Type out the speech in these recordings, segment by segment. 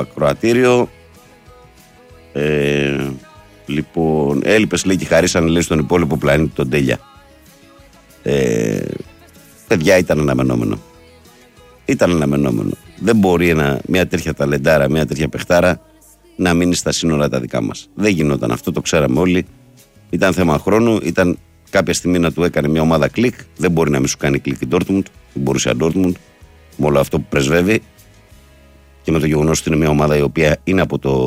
ακροατήριο. Λοιπόν, έλειπες λέει και χαρίσανε λέει στον υπόλοιπο πλανήτη τον Τέλεια. Παιδιά, ήταν αναμενόμενο. Δεν μπορεί μια τέτοια ταλεντάρα, μια τέτοια παιχτάρα να μείνει στα σύνορα τα δικά μας. Δεν γινόταν αυτό, το ξέραμε όλοι. Ήταν θέμα χρόνου, ήταν κάποια στιγμή να του έκανε μια ομάδα κλικ. Δεν μπορεί να μην σου κάνει κλικ η Dortmund, η Borussia Dortmund, με όλο αυτό που πρεσβεύει και με το γεγονός ότι είναι μια ομάδα η οποία είναι από το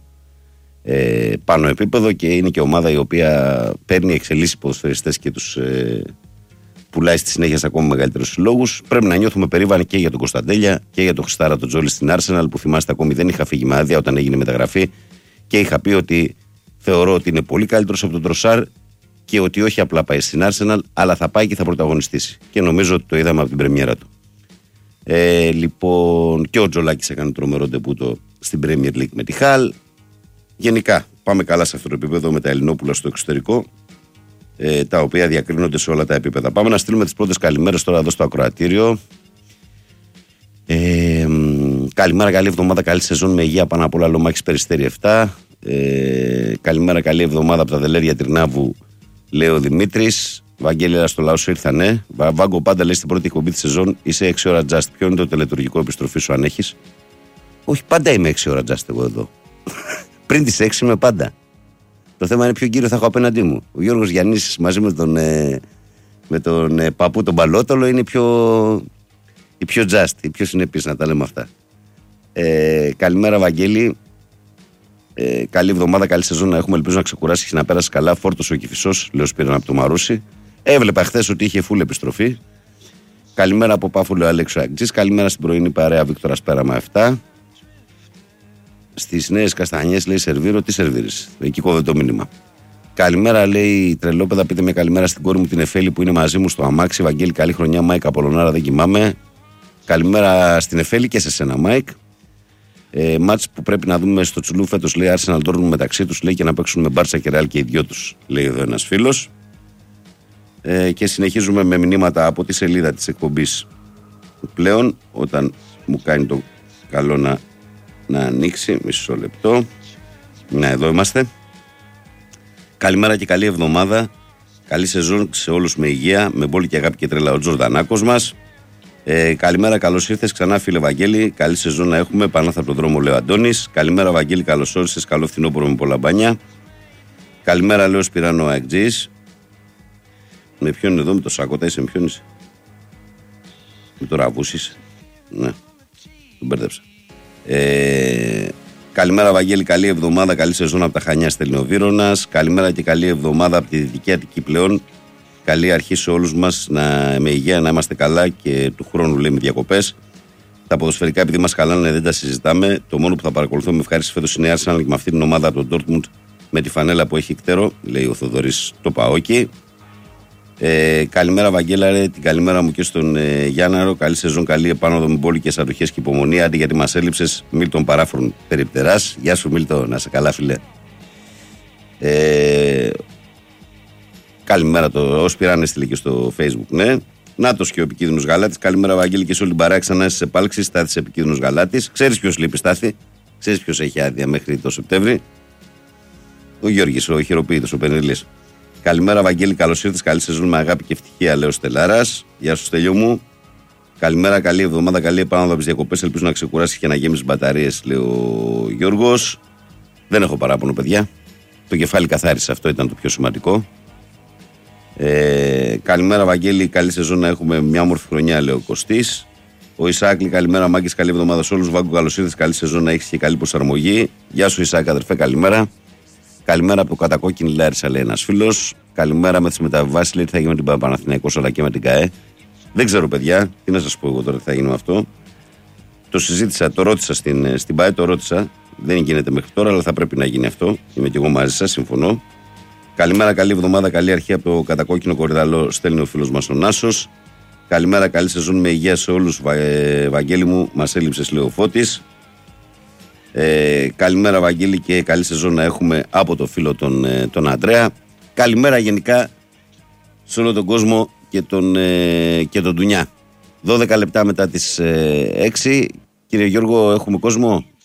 πάνω επίπεδο και είναι και ομάδα η οποία παίρνει, εξελίσσει ποδοσφαιριστές και τους πουλάει στη συνέχεια σε ακόμα μεγαλύτερους συλλόγους. Πρέπει να νιώθουμε περήφανοι και για τον Κωνσταντέλια και για τον Χριστάρα τον Τζόλι στην Arsenal, που θυμάστε ακόμη δεν είχα φύγει με άδεια όταν έγινε η μεταγραφή και είχα πει ότι θεωρώ ότι είναι πολύ καλύτερος από τον Τροσάρ και ότι όχι απλά πάει στην Arsenal, αλλά θα πάει και θα πρωταγωνιστήσει. Και νομίζω ότι το είδαμε από την πρεμιέρα του. Λοιπόν, και ο Τζολάκης έκανε τρομερό ντεμπούτο στην Premier League με τη Χαλ. Γενικά, πάμε καλά σε αυτό το επίπεδο με τα Ελληνόπουλα στο εξωτερικό, τα οποία διακρίνονται σε όλα τα επίπεδα. Πάμε να στείλουμε τις πρώτες καλημέρες τώρα εδώ στο ακροατήριο. Καλημέρα, καλή εβδομάδα, καλή σεζόν με υγεία πάνω απ' όλα. Λομάκης Περιστέρη 7. Καλημέρα, καλή εβδομάδα από τα Δελέρια Τρινάβου, λέει ο Δημήτρης. Βαγγέλη, στο λαό σου ήρθανε. Βάγκο, πάντα λέει στην πρώτη εκπομπή τη σεζόν είσαι 6 ώρα just. Ποιο είναι το τελετουργικό επιστροφή σου, αν έχεις? Όχι, πάντα είμαι 6 ώρα just εγώ εδώ. Πριν τις 6 είμαι πάντα. Το θέμα είναι ποιο κύριο θα έχω απέναντί μου. Ο Γιώργος Γιαννής μαζί με τον παππού τον Παλότολο είναι η πιο just, η πιο συνεπής, να τα λέμε αυτά. Καλημέρα, Βαγγέλη. Καλή εβδομάδα, καλή σεζόν να έχουμε. Ελπίζω να ξεκουράσει και να πέρασε καλά. Φόρτωσε ο Κηφισός, λέω Σπύραν από το Μαρούσι. Έβλεπα χθες ότι είχε φουλ επιστροφή. Καλημέρα από Πάφουλο Αλέξο Αγκτζής. Καλημέρα στην πρωινή παρέα Βίκτορας Πέραμα 7. Στις νέες καστανιές λέει σερβίρο, τι σερβίρεις? Εκεί κόβε το μήνυμα. Καλημέρα, λέει Τρελόπεδα. Πείτε μια καλημέρα στην κόρη μου την Εφέλη που είναι μαζί μου στο αμάξι. Βαγγέλη, καλή χρονιά. Μάικ Απολωνάρα, δεν κοιμάμαι. Καλημέρα στην Εφέλη και σε σένα, Μάικ. Μάτς που πρέπει να δούμε στο Τσουλού φέτος, λέει Arsenal Dortmund μεταξύ τους, λέει, και να παίξουν με Μπάρσα και Ρεάλ και οι δυο τους, λέει εδώ ένας φίλος. Και συνεχίζουμε με μηνύματα από τη σελίδα της εκπομπής πλέον, όταν μου κάνει το καλό να ανοίξει. Μισό λεπτό. Να, εδώ είμαστε. Καλημέρα και καλή εβδομάδα. Καλή σεζόν σε όλους με υγεία, με μπόλη και αγάπη και τρέλα ο Τζορδανάκος μας. Καλημέρα, καλώς ήρθες ξανά, φίλε Βαγγέλη. Καλή σεζόν να έχουμε. Πανάθα από τον δρόμο, λέει ο Αντώνης. Καλημέρα, Βαγγέλη, καλώς όρισες. Καλό φθινόπωρο με πολλά μπάνια. Καλημέρα, λέω Σπυράνο Αγκτζής. Με ποιον είναι εδώ, με το Σάκοτα, είσαι με ποιον είσαι? Με το Ραβούσης. Ναι, τον μπέρδεψα. Καλημέρα, Βαγγέλη, καλή εβδομάδα. Καλή σεζόν από τα Χανιά, στέλνει ο Βύρωνας. Καλημέρα και καλή εβδομάδα από τη Δυτική Αττική πλέον. Καλή αρχή σε όλους μας, με υγεία, να είμαστε καλά και του χρόνου, λέμε, διακοπές. Τα ποδοσφαιρικά, επειδή μας χαλάνε, δεν τα συζητάμε. Το μόνο που θα παρακολουθώ με ευχάριση φέτος είναι η Arsenal και με αυτή την ομάδα από τον Dortmund με τη φανέλα που έχει κτέρο, λέει ο Θοδωρής το Παόκι. Καλημέρα, Βαγγέλα, ρε, την καλημέρα μου και στον Γιάνναρο. Καλή σεζόν, καλή επάνωδο με μπόλικες αντοχές και υπομονή. Αντί γιατί μας έλειψες, Μίλτον Παράφρον περιπτεράς. Γεια σου, Μίλτον, να σε καλά, φίλε. Καλημέρα, ο Σπυράν έστειλε και στο Facebook, ναι. Νάτος και ο επικίνδυνος Γαλάτης. Καλημέρα, Βαγγέλη, και σε όλη την παρέα. Ξανά στις επάλξεις, Στάθης επικίνδυνος Γαλάτης. Ξέρεις ποιος λείπει, Στάθη? Ξέρεις ποιος έχει άδεια μέχρι το Σεπτέμβρη? Ο Γιώργης, ο χειροποίητος, ο Πενελής. Καλημέρα, Βαγγέλη, καλώς ήρθες. Καλή σεζόν με αγάπη και ευτυχία, λέω Στελάρας. Γεια σου, Στέλιο μου. Καλημέρα, καλή εβδομάδα, καλή επάνωδο από τις διακοπές. Ελπίζω να ξεκουράσει και να γέμισεις μπαταρίες, λέει ο Γιώργος. Δεν έχω παράπονο, παιδιά. Το κεφάλι καθάρισε, αυτό ήταν το πιο σημαντικό. Καλημέρα, Βαγγέλη, καλή σεζόν να έχουμε, μια όμορφη χρονιά, λέει ο Κωστής. Ο Ισάκλη, καλημέρα, Μάγκης, καλή εβδομάδα σε όλους. Βάγκο, καλώς ήρθες, καλή σεζόν να έχεις και καλή προσαρμογή. Γεια σου, Ισάκ, αδερφέ, καλημέρα. Καλημέρα από το Κατακόκκινη Λάρισα, λέει ένας φίλος. Καλημέρα με τις μεταβάσεις, λέει τι θα γίνει με την Παναθηναϊκός αλλά και με την ΚΑΕ. Δεν ξέρω, παιδιά, τι να σας πω εγώ τώρα τι θα γίνει με αυτό. Το συζήτησα, το ρώτησα στην ΠΑΕ, το ρώτησα. Δεν γίνεται μέχρι τώρα, αλλά θα πρέπει να γίνει αυτό. Είμαι και εγώ μαζί σας, συμφωνώ. Καλημέρα, καλή εβδομάδα, καλή αρχή από το Κατακόκκινο Κορυδαλό, στέλνει ο φίλος μας ο Νάσος. Καλημέρα, καλή σεζόν με υγεία σε όλους. Βαγγέλη μου, μας έλειψες, λέει ο Φώτης. Καλημέρα, Βαγγέλη, και καλή σεζόν να έχουμε από το φίλο τον Αντρέα. Καλημέρα γενικά σε όλο τον κόσμο και τον Ντουνιά. 12 λεπτά μετά τις 6. Κύριε Γιώργο, έχουμε κόσμο?